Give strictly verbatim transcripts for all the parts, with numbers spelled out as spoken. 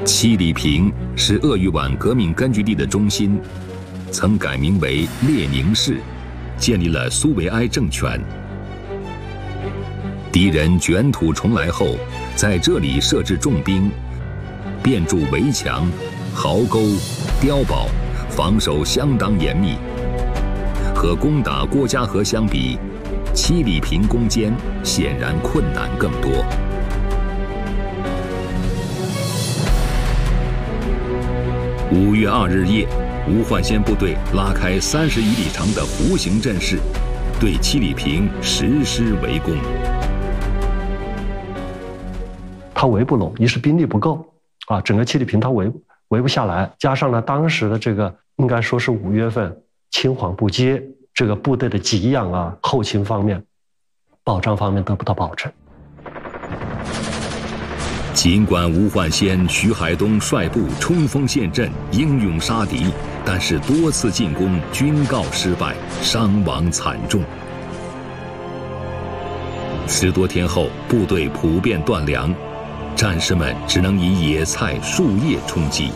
七里坪是鄂豫皖革命根据地的中心，曾改名为列宁市，建立了苏维埃政权。敌人卷土重来后，在这里设置重兵，遍筑围墙、壕沟、碉堡，防守相当严密。和攻打郭家河相比，七里坪攻坚显然困难更多。五月二日夜，吴焕先部队拉开三十余里长的弧形阵势，对七里坪实施围攻。 他围不拢，一是兵力不够啊，整个七里坪他围围不下来，加上呢当时的这个应该说是五月份青黄不接，这个部队的给养啊、后勤方面、保障方面得不到保证。 尽管吴焕先、徐海东率部冲锋陷阵，英勇杀敌，但是多次进攻均告失败，伤亡惨重。十多天后，部队普遍断粮，战士们只能以野菜、树叶充饥。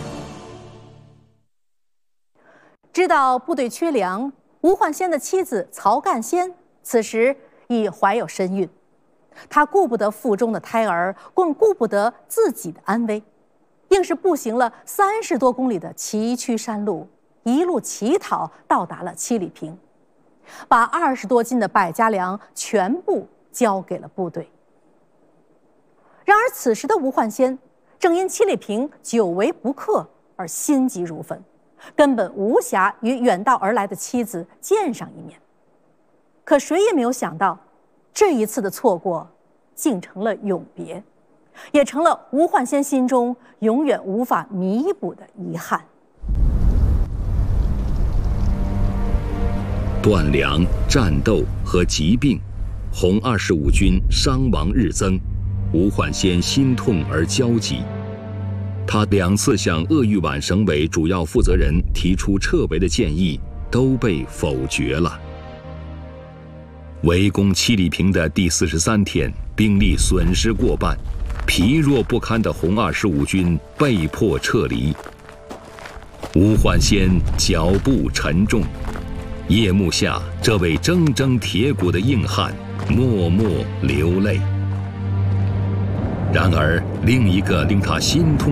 知道部队缺粮，吴焕先的妻子曹干先此时已怀有身孕。他顾不得腹中的胎儿，更顾不得自己的安危，硬是步行了三十多公里的崎岖山路，一路乞讨到达了七里坪，把二十多斤的百家粮全部交给了部队。然而此时的吴焕先正因七里坪久违不克而心急如焚，根本无暇与远道而来的妻子见上一面。可谁也没有想到，这一次的错过竟成了永别，也成了吴焕先心中永远无法弥补的遗憾。 断粮、战斗和疾病，红二十五军伤亡日增，吴焕先心痛而焦急。他两次向鄂豫皖省委主要负责人提出撤围的建议，都被否决了。围攻七里坪的第四十三天，兵力损失过半，疲弱不堪的红二十五军被迫撤离。吴焕先脚步沉重，夜幕下，这位铮铮铁骨的硬汉默默流泪。然而，另一个令他心痛